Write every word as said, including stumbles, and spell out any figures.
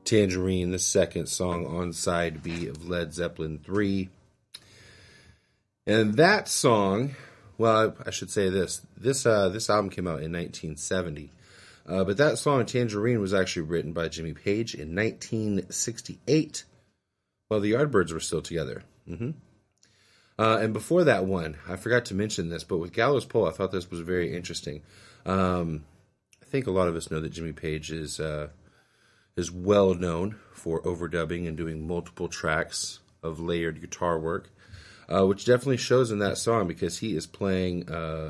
Tangerine, the second song on side B of Led Zeppelin three. And that song, well, I should say this. This uh, this album came out in nineteen seventy. Uh, but that song, Tangerine, was actually written by Jimmy Page in nineteen sixty-eight, while the Yardbirds were still together. Mm-hmm. Uh, and before that one, I forgot to mention this, but with Gallows Pole, I thought this was very interesting. Um, I think a lot of us know that Jimmy Page is uh, is well known for overdubbing and doing multiple tracks of layered guitar work, uh, which definitely shows in that song because he is playing... Uh,